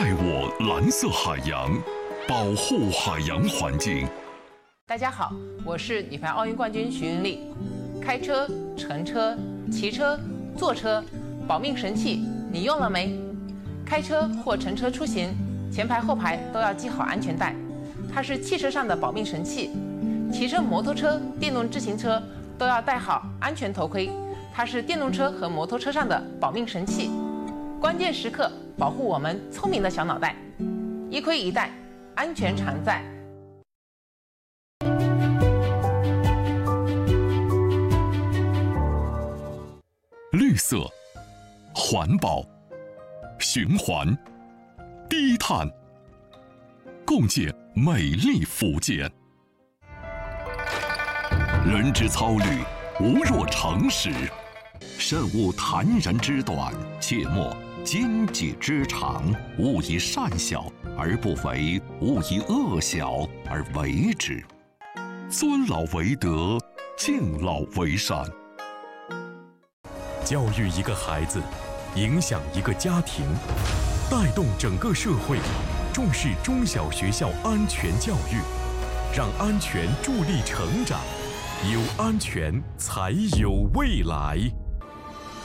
爱我蓝色海洋，保护海洋环境。 大家好，我是女排奥运冠军徐云丽。开车、乘车、骑车、坐车，保命神器你用了没？开车或乘车出行，前排后排都要系好安全带，它是汽车上的保命神器。骑乘摩托车、电动自行车都要戴好安全头盔，它是电动车和摩托车上的保命神器。关键时刻保护我们聪明的小脑袋，一盔一带，安全常在。 绿色、环保、循环、低碳，共建美丽福建。人之操虑，无若成实。慎勿谈人之短，切莫奸己之长。勿以善小而不为，勿以恶小而为之。尊老为德，敬老为善。 教育一个孩子，影响一个家庭，带动整个社会，重视中小学校安全教育，让安全助力成长，有安全才有未来。